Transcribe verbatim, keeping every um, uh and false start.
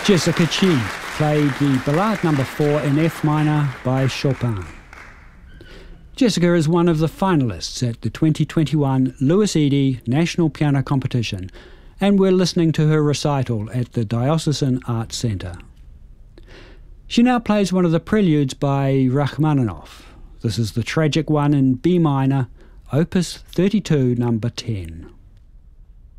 Jessica Chi played the Ballade number four in F minor by Chopin. Jessica is one of the finalists at the twenty twenty-one Louis Eady National Piano Competition, and we're listening to her recital at the Diocesan Arts Centre. She now plays one of the preludes by Rachmaninoff. This is the tragic one in B minor, Opus thirty-two, number ten.